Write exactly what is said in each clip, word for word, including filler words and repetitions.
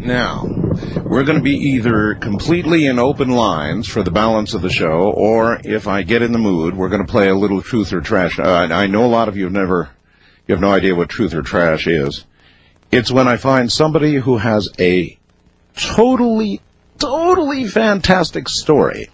Now, we're going to be either completely in open lines for the balance of the show, or if I get in the mood, we're going to play a little truth or trash. Uh, I know a lot of you have never, you have no idea what truth or trash is. It's when I find somebody who has a totally, totally fantastic story,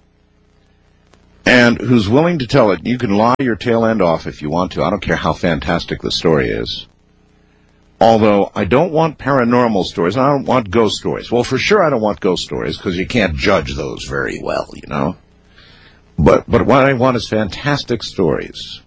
and who's willing to tell it. You can lie your tail end off if you want to. I don't care how fantastic the story is. Although I don't want paranormal stories, and I don't want ghost stories. Well, for sure I don't want ghost stories, because you can't judge those very well, you know. But but what I want is fantastic stories.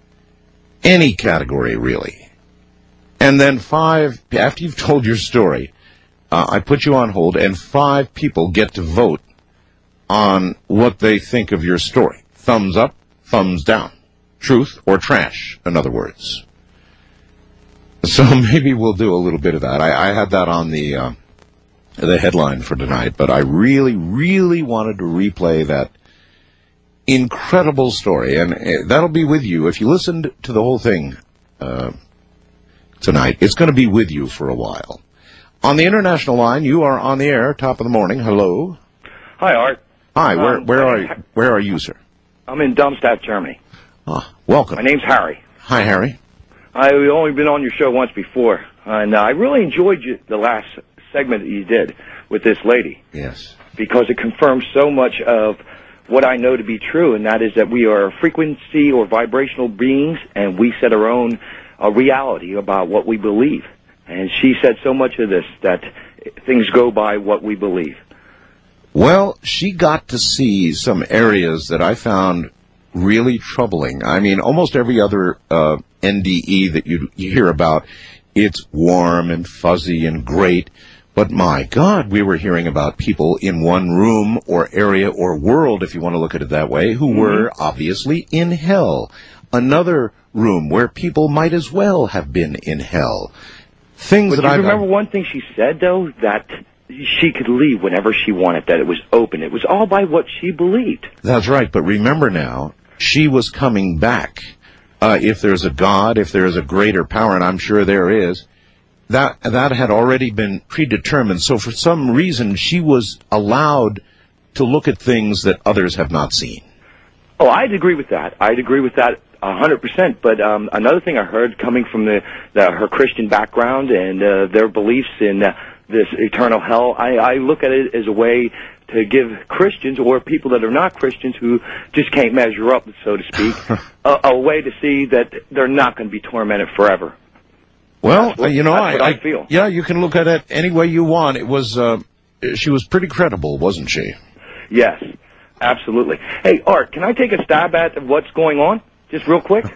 Any category, really. And then five, after you've told your story, uh, I put you on hold, and five people get to vote on what they think of your story. Thumbs up, thumbs down. Truth or trash, in other words. So maybe we'll do a little bit of that. I, I had that on the uh, the headline for tonight, but I really, really wanted to replay that incredible story, and uh, that'll be with you. If you listened to the whole thing uh, tonight, it's going to be with you for a while. On the international line, you are on the air, top of the morning. Hello. Hi, Art. Hi, where, um, where, are you, where are you, sir? I'm in Darmstadt, Germany. Ah, welcome. My name's Harry. Hi, Harry. I've only been on your show once before, and uh, I really enjoyed you, the last segment that you did with this lady. Yes. Because it confirms so much of what I know to be true, and that is that we are frequency or vibrational beings, and we set our own uh, reality about what we believe. And she said so much of this, that things go by what we believe. Well, she got to see some areas that I found really troubling. I mean, almost every other uh, N D E that you, you hear about, it's warm and fuzzy and great. But my God, we were hearing about people in one room or area or world, if you want to look at it that way, who mm-hmm. were obviously in hell. Another room where people might as well have been in hell. Things but that I remember I, one thing she said, though, that she could leave whenever she wanted, that it was open. It was all by what she believed. That's right, but remember now, she was coming back. Uh, if there's a God, if there's a greater power, and I'm sure there is, that that had already been predetermined. So for some reason, she was allowed to look at things that others have not seen. Oh, I'd agree with that. I'd agree with that a hundred percent. But um, another thing I heard coming from the, the her Christian background and uh, their beliefs in uh, this eternal hell, I, I look at it as a way to give Christians or people that are not Christians who just can't measure up, so to speak, a, a way to see that they're not going to be tormented forever. Well, what, you know, that's I, what I, I feel. Yeah, you can look at it any way you want. It was, uh, she was pretty credible, wasn't she? Yes, absolutely. Hey, Art, can I take a stab at what's going on, just real quick?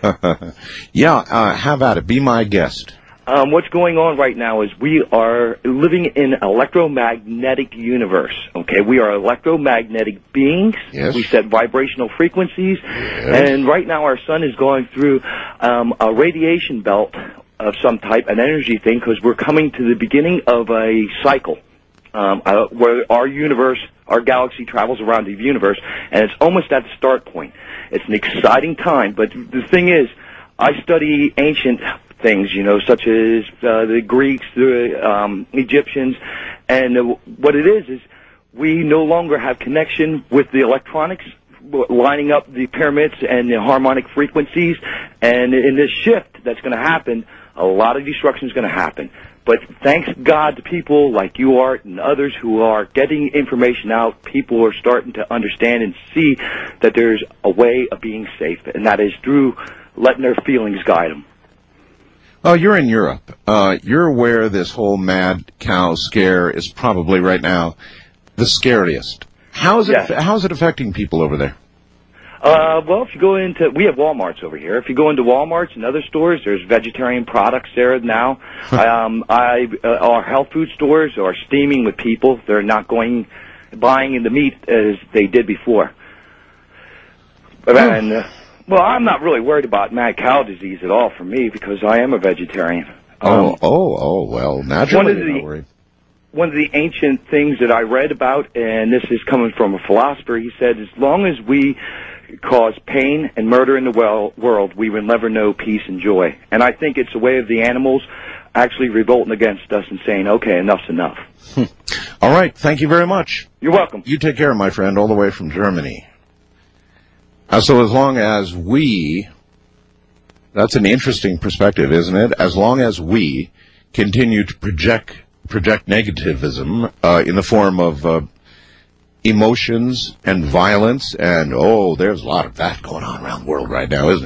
yeah, uh, have at it. Be my guest. Um, what's going on right now is we are living in an electromagnetic universe, okay? We are electromagnetic beings. Yes. We set vibrational frequencies. Yes. And right now our sun is going through um, a radiation belt of some type, an energy thing, because we're coming to the beginning of a cycle um, uh, where our universe, our galaxy travels around the universe, and it's almost at the start point. It's an exciting time, but the thing is, I study ancient things, you know, such as uh, the Greeks, the um, Egyptians, and uh, what it is is we no longer have connection with the electronics, lining up the pyramids and the harmonic frequencies, and in this shift that's going to happen, a lot of destruction is going to happen. But thanks God to people like you, Art, and others who are getting information out, people are starting to understand and see that there's a way of being safe, and that is through letting their feelings guide them. Oh, you're in Europe. Uh, you're aware this whole mad cow scare is probably right now the scariest. How is it? Yes. How is it affecting people over there? Uh, well, if you go into, we have Walmarts over here. If you go into Walmarts and other stores, there's vegetarian products there now. um, I, uh, our health food stores are steaming with people. They're not going, buying in the meat as they did before. And, uh, well, I'm not really worried about mad cow disease at all for me because I am a vegetarian. Oh, um, oh, oh, well, naturally you're the, not worried. One of the ancient things that I read about, and this is coming from a philosopher, he said, as long as we cause pain and murder in the well, world, we will never know peace and joy. And I think it's a way of the animals actually revolting against us and saying, okay, enough's enough. All right. Thank you very much. You're welcome. You take care, my friend, all the way from Germany. Uh, so as long as we, that's an interesting perspective, isn't it? As long as we continue to project project negativism uh, in the form of uh, emotions and violence, and, oh, there's a lot of that going on around the world right now, isn't it?